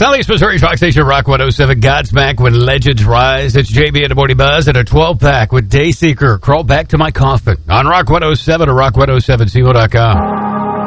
Southeast Missouri Talk Station, Rock 107. Godsmack when legends rise. It's JB and the Morning Buzz and a 12-pack with Dayseeker. Crawl back to my coffin on Rock 107 or rock107co.com.